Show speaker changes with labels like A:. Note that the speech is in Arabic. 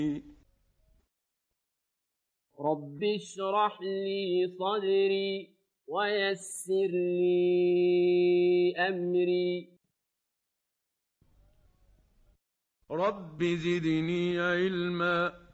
A: رب اشرح لي صدري ويسر لي أمري.
B: رب زدني علما.